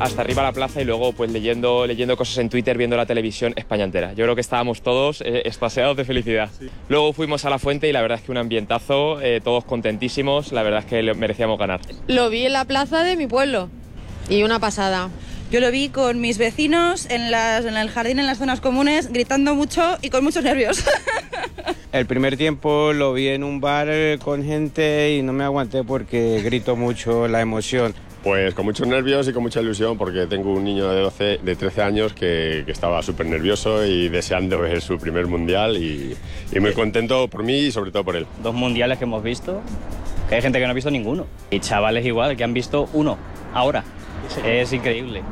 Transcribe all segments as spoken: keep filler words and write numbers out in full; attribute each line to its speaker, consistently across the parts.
Speaker 1: hasta arriba a la plaza y luego pues leyendo, leyendo cosas en Twitter, viendo la televisión, España entera. Yo creo que estábamos todos eh, extasiados de felicidad. Sí. Luego fuimos a la fuente y la verdad es que un ambientazo, eh, todos contentísimos, la verdad es que merecíamos ganar.
Speaker 2: Lo vi en la plaza de mi pueblo y una pasada.
Speaker 3: Yo lo vi con mis vecinos en, las, en el jardín, en las zonas comunes, gritando mucho y con muchos nervios.
Speaker 4: El primer tiempo lo vi en un bar con gente y no me aguanté porque grito mucho la emoción.
Speaker 5: Pues con muchos nervios y con mucha ilusión porque tengo un niño de, doce, de trece años que, que estaba súper nervioso y deseando ver su primer mundial y, y muy contento por mí y sobre todo por él.
Speaker 6: Dos mundiales que hemos visto, que hay gente que no ha visto ninguno y chavales igual que han visto uno ahora. Es increíble.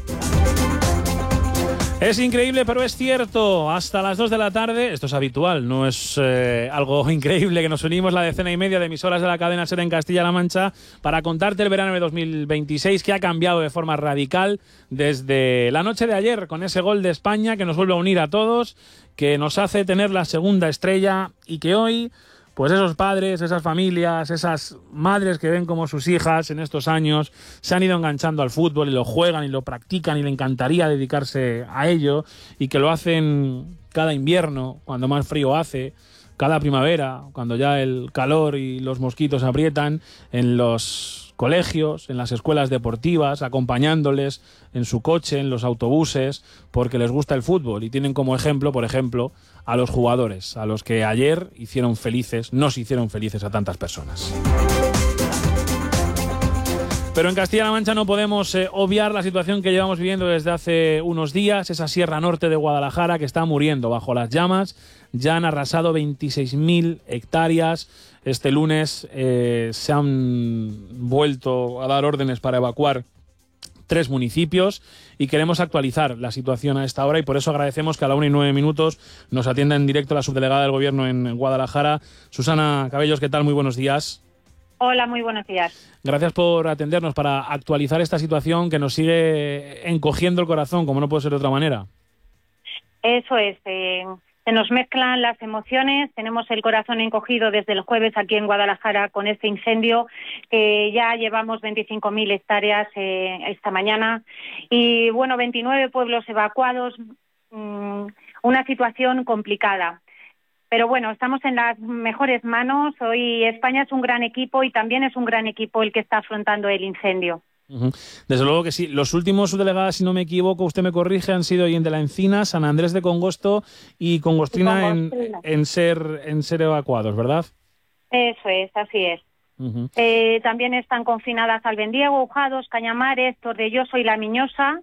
Speaker 7: Es increíble, pero es cierto. Hasta las dos de la tarde, esto es habitual, no es eh, algo increíble que nos unimos la decena y media de emisoras de la cadena SER en Castilla-La Mancha para contarte el verano de dos mil veintiséis que ha cambiado de forma radical desde la noche de ayer con ese gol de España que nos vuelve a unir a todos, que nos hace tener la segunda estrella y que hoy... pues esos padres, esas familias, esas madres que ven como sus hijas en estos años se han ido enganchando al fútbol y lo juegan y lo practican y le encantaría dedicarse a ello y que lo hacen cada invierno, cuando más frío hace, cada primavera, cuando ya el calor y los mosquitos aprietan, en los colegios, en las escuelas deportivas, acompañándoles en su coche, en los autobuses, porque les gusta el fútbol y tienen como ejemplo, por ejemplo, a los jugadores, a los que ayer hicieron felices, nos hicieron felices a tantas personas. Pero en Castilla-La Mancha no podemos eh, obviar la situación que llevamos viviendo desde hace unos días, esa Sierra Norte de Guadalajara que está muriendo bajo las llamas. Ya han arrasado veintiséis mil hectáreas. Este lunes eh, se han vuelto a dar órdenes para evacuar tres municipios y queremos actualizar la situación a esta hora y por eso agradecemos que a la una y nueve minutos nos atienda en directo la subdelegada del Gobierno en Guadalajara. Susana Cabellos, ¿qué tal? Muy buenos días.
Speaker 8: Hola, muy buenos días. Gracias
Speaker 7: por atendernos para actualizar esta situación que nos sigue encogiendo el corazón, como no puede ser de otra manera.
Speaker 8: Eso es. Eh, se nos mezclan las emociones. Tenemos el corazón encogido desde el jueves aquí en Guadalajara con este incendio, que ya llevamos veinticinco mil hectáreas eh, esta mañana. Y bueno, veintinueve pueblos evacuados. Mmm, una situación complicada. Pero bueno, estamos en las mejores manos. Hoy España es un gran equipo y también es un gran equipo el que está afrontando el incendio.
Speaker 7: Uh-huh. Desde luego que sí. Los últimos subdelegados, si no me equivoco, usted me corrige, han sido Allende de la Encina, San Andrés de Congosto y Congostrina, y Congostrina. En, en, ser, en ser evacuados, ¿verdad?
Speaker 8: Eso es, así es. Uh-huh. Eh, también están confinadas Albendriego, Ujados, Cañamares, Tordelloso y La Miñosa.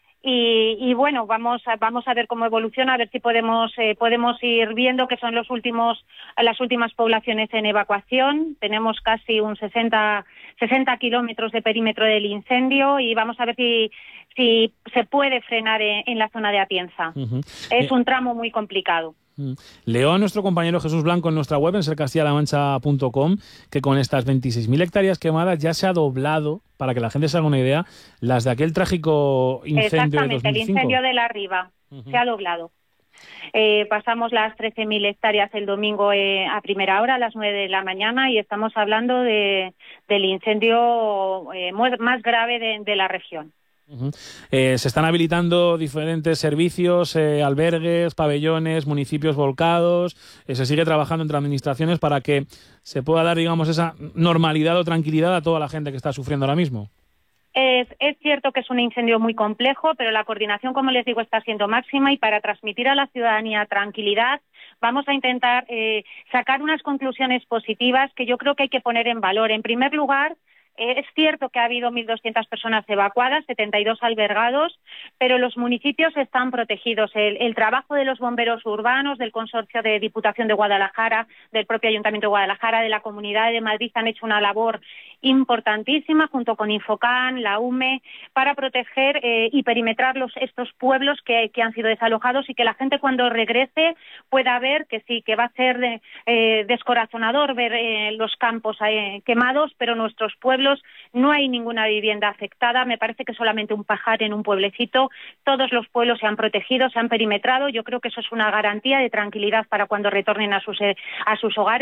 Speaker 8: Y, y bueno, vamos a, vamos a ver cómo evoluciona, a ver si podemos eh, podemos ir viendo que son los últimos las últimas poblaciones en evacuación. Tenemos casi un sesenta kilómetros de perímetro del incendio y vamos a ver si si se puede frenar en, en la zona de Atienza. Uh-huh. Es un tramo muy complicado.
Speaker 7: Leo a nuestro compañero Jesús Blanco en nuestra web, en ser castilla la mancha punto com, que con estas veintiséis mil hectáreas quemadas ya se ha doblado, para que la gente se haga una idea, las de aquel trágico incendio de dos mil cinco.
Speaker 8: Exactamente, el incendio de la Riva. Uh-huh. Se ha doblado. Eh, pasamos las trece mil hectáreas el domingo eh, a primera hora, a las nueve de la mañana, y estamos hablando de, del incendio eh, más grave de, de la región.
Speaker 7: Uh-huh. Eh, se están habilitando diferentes servicios, eh, albergues, pabellones, municipios volcados. Eh, se sigue trabajando entre administraciones para que se pueda dar, digamos, esa normalidad o tranquilidad a toda la gente que está sufriendo ahora mismo.
Speaker 8: Es, es cierto que es un incendio muy complejo, pero la coordinación, como les digo, está siendo máxima y para transmitir a la ciudadanía tranquilidad vamos a intentar eh, sacar unas conclusiones positivas que yo creo que hay que poner en valor. En primer lugar, es cierto que ha habido mil doscientas personas evacuadas, setenta y dos albergados, pero los municipios están protegidos. El, el trabajo de los bomberos urbanos, del Consorcio de Diputación de Guadalajara, del propio Ayuntamiento de Guadalajara, de la Comunidad de Madrid, han hecho una labor importantísima junto con Infocan, la U M E, para proteger eh, y perimetrar los, estos pueblos que, que han sido desalojados y que la gente cuando regrese pueda ver que sí, que va a ser de, eh, descorazonador ver eh, los campos eh, quemados, pero nuestros pueblos no hay ninguna vivienda afectada. Me parece que solamente un pajar en un pueblecito. Todos los pueblos se han protegido, se han perimetrado. Yo creo que eso es una garantía de tranquilidad para cuando retornen a sus, a sus hogares.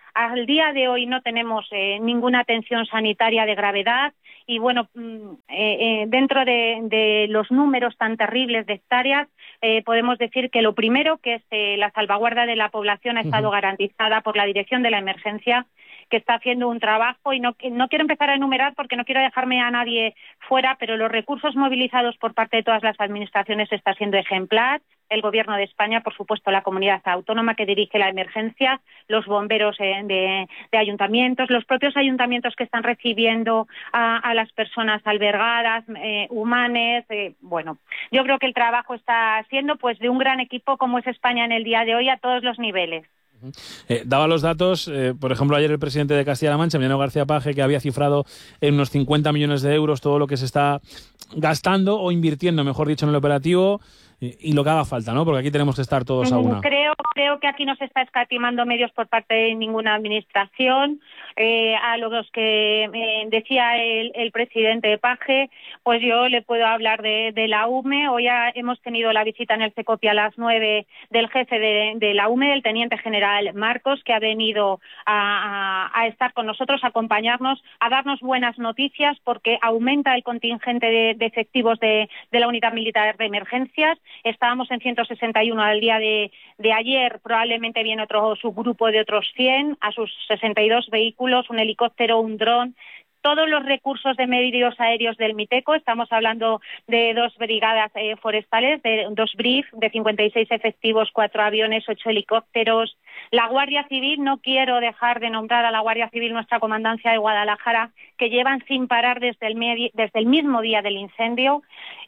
Speaker 8: Al día de hoy no tenemos eh, ninguna atención sanitaria de gravedad y, bueno, eh, eh, dentro de, de los números tan terribles de hectáreas, eh, podemos decir que lo primero, que es eh, la salvaguarda de la población, ha estado uh-huh. garantizada por la Dirección de la Emergencia, que está haciendo un trabajo, y no, no quiero empezar a enumerar porque no quiero dejarme a nadie fuera, pero los recursos movilizados por parte de todas las administraciones está siendo ejemplar. El Gobierno de España, por supuesto, la comunidad autónoma que dirige la emergencia, los bomberos eh, de, de ayuntamientos, los propios ayuntamientos que están recibiendo a, a las personas albergadas, eh, humanes. Eh, bueno, yo creo que el trabajo está siendo pues de un gran equipo como es España en el día de hoy a todos los niveles.
Speaker 7: Eh, daba los datos, eh, por ejemplo, ayer el presidente de Castilla-La Mancha, Emiliano García Paje, que había cifrado en unos cincuenta millones de euros todo lo que se está gastando o invirtiendo, mejor dicho, en el operativo y, y lo que haga falta, ¿no? Porque aquí tenemos que estar todos a una.
Speaker 8: Creo, creo que aquí no se está escatimando medios por parte de ninguna administración. Eh, a los que eh, decía el, el presidente de Paje, pues yo le puedo hablar de, de la U M E. Hoy ya hemos tenido la visita en el Secopi a las nueve del jefe de, de la U M E, el teniente general Marcos, que ha venido a, a, a estar con nosotros, a acompañarnos, a darnos buenas noticias, porque aumenta el contingente de, de efectivos de, de la Unidad Militar de Emergencias. Estábamos en ciento sesenta y uno al día de, de ayer, probablemente viene otro subgrupo de otros cien, a sus sesenta y dos vehículos, un helicóptero, un dron, todos los recursos de medios aéreos del Miteco. Estamos hablando de dos brigadas eh, forestales, de dos B R I F, de cincuenta y seis efectivos, cuatro aviones, ocho helicópteros. La Guardia Civil, no quiero dejar de nombrar a la Guardia Civil, nuestra comandancia de Guadalajara, que llevan sin parar desde el, medi- desde el mismo día del incendio.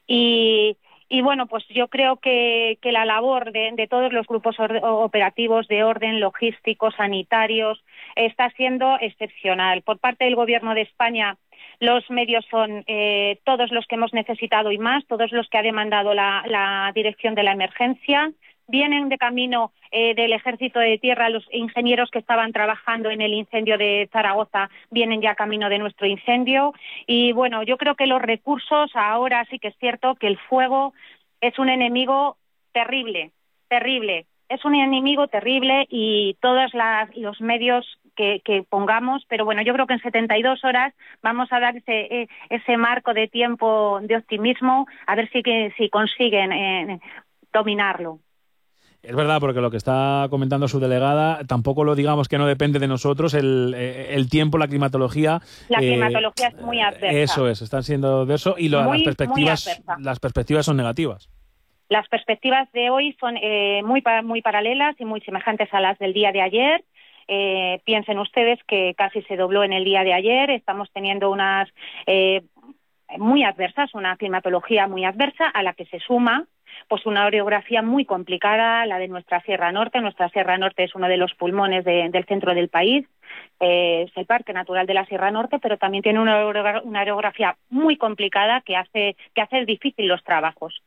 Speaker 8: Y... Y bueno, pues yo creo que, que la labor de, de todos los grupos or, operativos de orden, logísticos, sanitarios, está siendo excepcional. Por parte del Gobierno de España, los medios son eh, todos los que hemos necesitado y más, todos los que ha demandado la, la Dirección de la Emergencia. Vienen de camino eh, del Ejército de Tierra, los ingenieros que estaban trabajando en el incendio de Zaragoza vienen ya camino de nuestro incendio. Y bueno, yo creo que los recursos, ahora sí que es cierto que el fuego es un enemigo terrible, terrible. Es un enemigo terrible y todos las, los medios que, que pongamos, pero bueno, yo creo que en setenta y dos horas vamos a dar ese, ese marco de tiempo de optimismo, a ver si, que, si consiguen eh, dominarlo.
Speaker 7: Es verdad, porque lo que está comentando su delegada, tampoco lo digamos que no depende de nosotros, el, el tiempo, la climatología.
Speaker 8: La climatología eh, es muy adversa.
Speaker 7: Eso es, están siendo de eso y lo, muy, las perspectivas las perspectivas son negativas.
Speaker 8: Las perspectivas de hoy son eh, muy, muy paralelas y muy semejantes a las del día de ayer. Eh, piensen ustedes que casi se dobló en el día de ayer, estamos teniendo unas eh, muy adversas, una climatología muy adversa a la que se suma pues una orografía muy complicada, la de nuestra Sierra Norte. Nuestra Sierra Norte es uno de los pulmones de, del centro del país, eh, es el Parque Natural de la Sierra Norte, pero también tiene una, una orografía muy complicada que hace, que hace difícil los trabajos.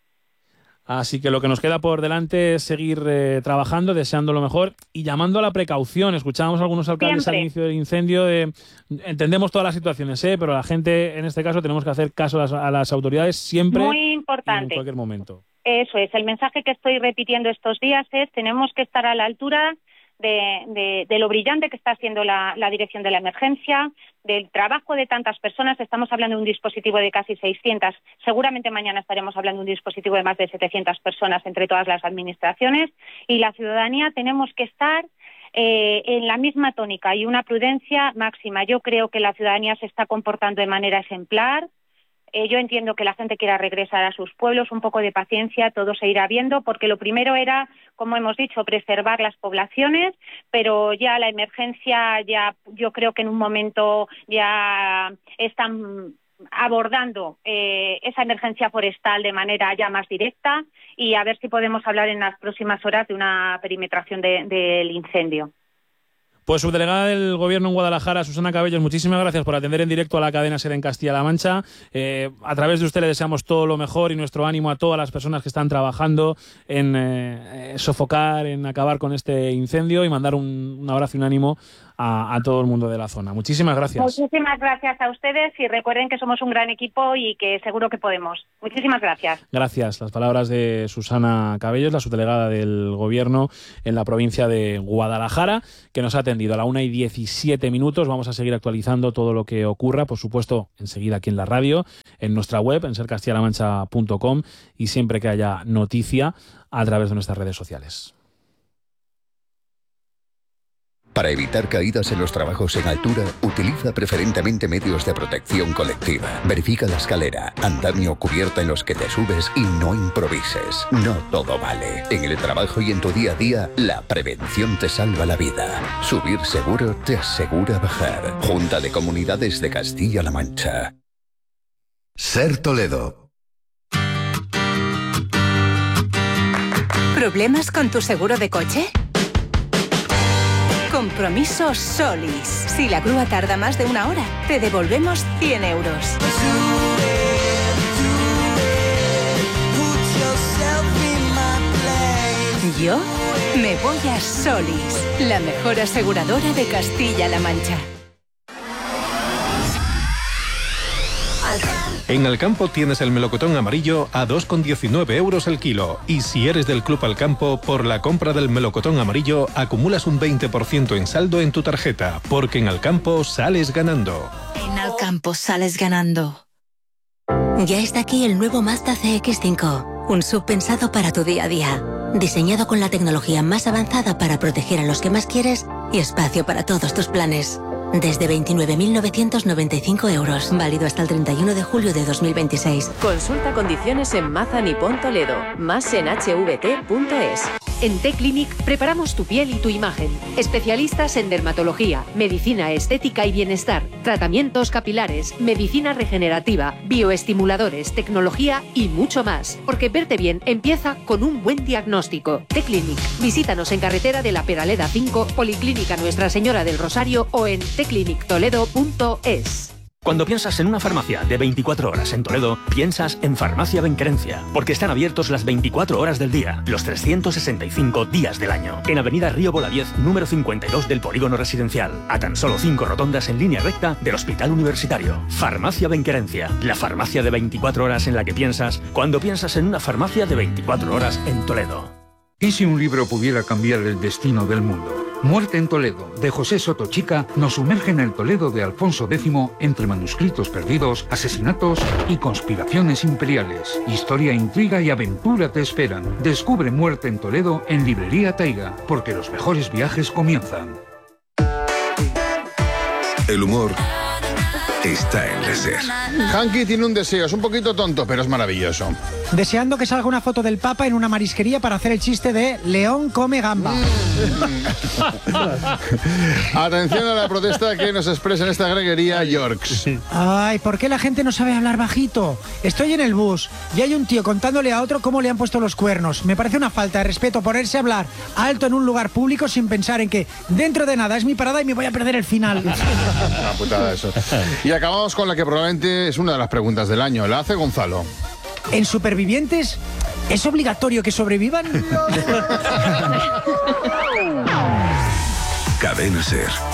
Speaker 7: Así que lo que nos queda por delante es seguir eh, trabajando, deseando lo mejor y llamando a la precaución. Escuchábamos a algunos alcaldes Siempre. al inicio del incendio. De, entendemos todas las situaciones, ¿eh? Pero la gente, en este caso, tenemos que hacer caso a las, a las autoridades siempre.
Speaker 8: Muy importante.
Speaker 7: Y en cualquier momento.
Speaker 8: Eso es. El mensaje que estoy repitiendo estos días es: tenemos que estar a la altura de, de, de lo brillante que está haciendo la, la Dirección de la Emergencia, del trabajo de tantas personas. Estamos hablando de un dispositivo de casi seiscientas, seguramente mañana estaremos hablando de un dispositivo de más de setecientas personas entre todas las administraciones, y la ciudadanía tenemos que estar eh, en la misma tónica y una prudencia máxima. Yo creo que la ciudadanía se está comportando de manera ejemplar. Eh, yo entiendo que la gente quiera regresar a sus pueblos, un poco de paciencia, todo se irá viendo, porque lo primero era, como hemos dicho, preservar las poblaciones, pero ya la emergencia, ya yo creo que en un momento ya están abordando eh, esa emergencia forestal de manera ya más directa, y a ver si podemos hablar en las próximas horas de una perimetración de, del incendio.
Speaker 7: Pues subdelegada del Gobierno en Guadalajara, Susana Cabellos, muchísimas gracias por atender en directo a la cadena SER en Castilla-La Mancha. Eh, a través de usted le deseamos todo lo mejor y nuestro ánimo a todas las personas que están trabajando en eh, sofocar, en acabar con este incendio, y mandar un, un abrazo y un ánimo a, a todo el mundo de la zona. Muchísimas gracias.
Speaker 8: Muchísimas gracias a ustedes, y recuerden que somos un gran equipo y que seguro que podemos. Muchísimas gracias.
Speaker 7: Gracias. Las palabras de Susana Cabellos, la subdelegada del Gobierno en la provincia de Guadalajara, que nos ha atendido tendido a la una y diecisiete minutos. Vamos a seguir actualizando todo lo que ocurra, por supuesto, enseguida aquí en la radio, en nuestra web, en ser castilla la mancha punto com, y siempre que haya noticia a través de nuestras redes sociales.
Speaker 9: Para evitar caídas en los trabajos en altura, utiliza preferentemente medios de protección colectiva. Verifica la escalera, andamio o cubierta en los que te subes y no improvises. No todo vale. En el trabajo y en tu día a día, la prevención te salva la vida. Subir seguro te asegura bajar. Junta de Comunidades de Castilla-La Mancha.
Speaker 10: Ser Toledo.
Speaker 11: ¿Problemas con tu seguro de coche? Compromiso Solis. Si la grúa tarda más de una hora, te devolvemos cien euros. Yo me voy a Solis, la mejor aseguradora de Castilla-La Mancha.
Speaker 12: En Alcampo tienes el melocotón amarillo a dos con diecinueve euros el kilo. Y si eres del Club Alcampo, por la compra del melocotón amarillo acumulas un veinte por ciento en saldo en tu tarjeta, porque en Alcampo sales ganando.
Speaker 13: En Alcampo sales ganando. Ya está aquí el nuevo Mazda C X cinco, un sub pensado para tu día a día. Diseñado con la tecnología más avanzada para proteger a los que más quieres y espacio para todos tus planes. Desde veintinueve mil novecientos noventa y cinco euros. Válido hasta el treinta y uno de julio de dos mil veintiséis.
Speaker 14: Consulta condiciones en Mazda Nippon Toledo. Más en h v t punto es. En T-Clinic preparamos tu piel y tu imagen. Especialistas en dermatología, medicina estética y bienestar, tratamientos capilares, medicina regenerativa, bioestimuladores, tecnología y mucho más. Porque verte bien empieza con un buen diagnóstico. T-Clinic. Visítanos en carretera de la Peraleda cinco, Policlínica Nuestra Señora del Rosario o en t clinic toledo punto es.
Speaker 15: Cuando piensas en una farmacia de veinticuatro horas en Toledo, piensas en Farmacia Benquerencia, porque están abiertos las veinticuatro horas del día, los trescientos sesenta y cinco días del año. En Avenida Río Bolaviex, número cincuenta y dos del Polígono Residencial, a tan solo cinco rotondas en línea recta del Hospital Universitario. Farmacia Benquerencia, la farmacia de veinticuatro horas en la que piensas cuando piensas en una farmacia de veinticuatro horas en Toledo.
Speaker 16: ¿Y si un libro pudiera cambiar el destino del mundo? Muerte en Toledo, de José Soto Chica, nos sumerge en el Toledo de Alfonso décimo entre manuscritos perdidos, asesinatos y conspiraciones imperiales. Historia, intriga y aventura te esperan. Descubre Muerte en Toledo en Librería Taiga, porque los mejores viajes comienzan.
Speaker 10: El humor está en la SER.
Speaker 17: Hanky tiene un deseo, es un poquito tonto, pero es maravilloso.
Speaker 18: Deseando que salga una foto del Papa en una marisquería para hacer el chiste de León come gamba.
Speaker 17: Atención a la protesta que nos expresa en esta greguería Yorks.
Speaker 18: Ay, ¿por qué la gente no sabe hablar bajito? Estoy en el bus y hay un tío contándole a otro cómo le han puesto los cuernos. Me parece una falta de respeto ponerse a hablar alto en un lugar público sin pensar en que dentro de nada es mi parada y me voy a perder el final.
Speaker 17: Una putada eso. Y acabamos con la que probablemente es una de las preguntas del año. La hace Gonzalo.
Speaker 18: ¿En Supervivientes es obligatorio que sobrevivan?
Speaker 10: Cadena SER.